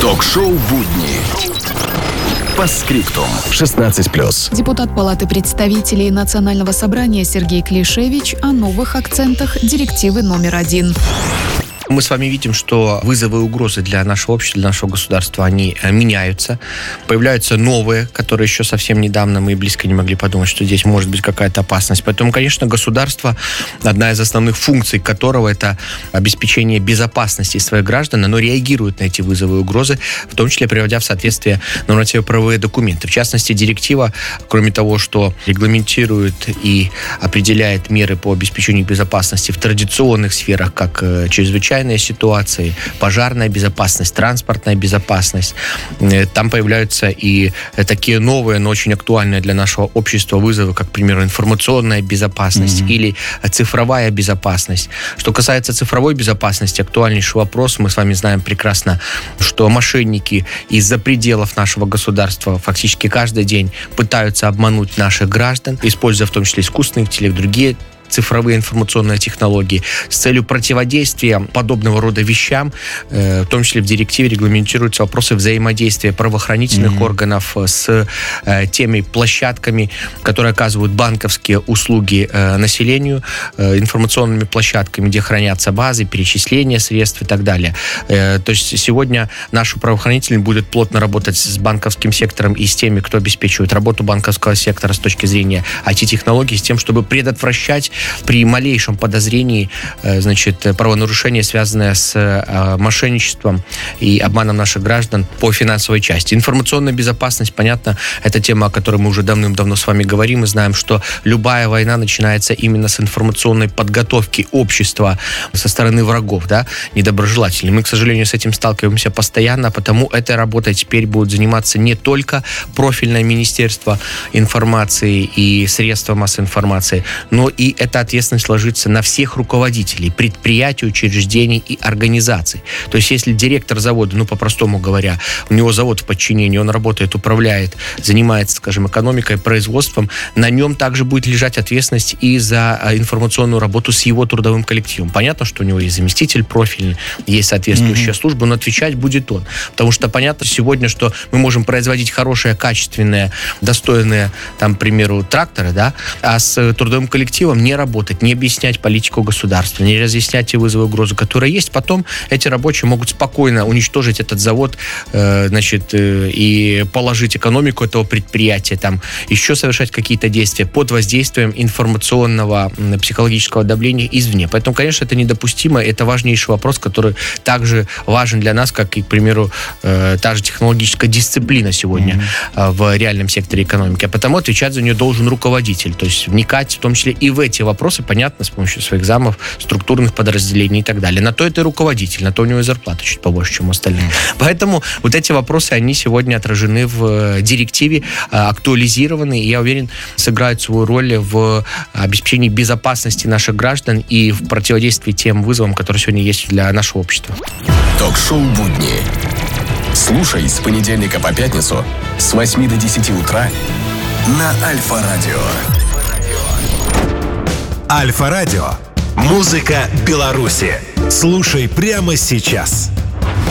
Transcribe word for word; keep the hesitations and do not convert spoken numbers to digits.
Ток-шоу «Будни». Постскриптум. шестнадцать плюс. Депутат Палаты представителей Национального собрания Сергей Клишевич о новых акцентах директивы номер один. Мы с вами видим, что вызовы и угрозы для нашего общества, для нашего государства, они меняются. Появляются новые, которые еще совсем недавно мы близко не могли подумать, что здесь может быть какая-то опасность. Поэтому, конечно, государство, одна из основных функций которого это обеспечение безопасности своих граждан, оно реагирует на эти вызовы и угрозы, в том числе приводя в соответствие нормативно-правовые документы. В частности, директива, кроме того, что регламентирует и определяет меры по обеспечению безопасности в традиционных сферах, как чрезвычайно ситуации, пожарная безопасность, транспортная безопасность. Там появляются и такие новые, но очень актуальные для нашего общества вызовы, как, к примеру, информационная безопасность mm-hmm. или цифровая безопасность. Что касается цифровой безопасности, актуальнейший вопрос. Мы с вами знаем прекрасно, что мошенники из-за пределов нашего государства фактически каждый день пытаются обмануть наших граждан, используя в том числе искусственный интеллект, другие цифровые информационные технологии. С целью противодействия подобного рода вещам, э, в том числе в директиве регламентируются вопросы взаимодействия правоохранительных mm-hmm. органов с э, теми площадками, которые оказывают банковские услуги э, населению, э, информационными площадками, где хранятся базы, перечисления средств и так далее. Э, то есть сегодня наши правоохранители будут плотно работать с банковским сектором и с теми, кто обеспечивает работу банковского сектора с точки зрения ай ти-технологий, с тем, чтобы предотвращать при малейшем подозрении, значит, правонарушение, связанное с мошенничеством и обманом наших граждан по финансовой части. Информационная безопасность, понятно, это тема, о которой мы уже давным-давно с вами говорим, и знаем, что любая война начинается именно с информационной подготовки общества со стороны врагов, да, недоброжелателей. Мы, к сожалению, с этим сталкиваемся постоянно, потому этой работой теперь будет заниматься не только профильное Министерство информации и средства массовой информации, но и эта ответственность ложится на всех руководителей предприятий, учреждений и организаций. То есть, если директор завода, ну, по-простому говоря, у него завод в подчинении, он работает, управляет, занимается, скажем, экономикой, производством, на нем также будет лежать ответственность и за информационную работу с его трудовым коллективом. Понятно, что у него есть заместитель профильный, есть соответствующая mm-hmm. служба, но отвечать будет он. Потому что понятно сегодня, что мы можем производить хорошие, качественные, достойные, там, к примеру, тракторы, да, а с трудовым коллективом не работать, не объяснять политику государства, не разъяснять те вызовы и угрозы, которые есть. Потом эти рабочие могут спокойно уничтожить этот завод, э, значит, э, и положить экономику этого предприятия, там, еще совершать какие-то действия под воздействием информационного, психологического давления извне. Поэтому, конечно, это недопустимо. Это важнейший вопрос, который также важен для нас, как и, к примеру, э, та же технологическая дисциплина сегодня mm-hmm. э, в реальном секторе экономики. А потому отвечать за нее должен руководитель. То есть вникать в том числе и в эти вопросы, понятно, с помощью своих замов, структурных подразделений и так далее. На то это и руководитель, на то у него и зарплата чуть побольше, чем у остальных. Mm-hmm. Поэтому вот эти вопросы, они сегодня отражены в директиве, актуализированы, и я уверен, сыграют свою роль в обеспечении безопасности наших граждан и в противодействии тем вызовам, которые сегодня есть для нашего общества. Ток-шоу «Будни». Слушай с понедельника по пятницу с восьми до десяти утра на Альфа-радио. Альфа-радио. Музыка Беларуси. Слушай прямо сейчас.